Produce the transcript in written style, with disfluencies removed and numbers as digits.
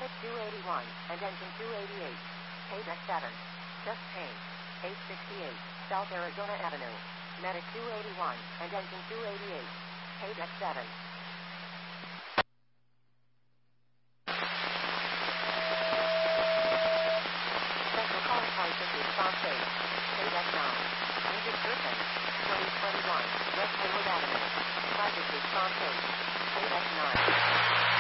Medic 281 and engine 288. KDEC 7. Just change. 868 South Arizona Avenue. Medic 281 and engine 288. KDEC 7. Central Call Crisis Response 8. KDEC 9. Injured person. 2021 West Hayward Avenue. Crisis Response 8. KDEC 9.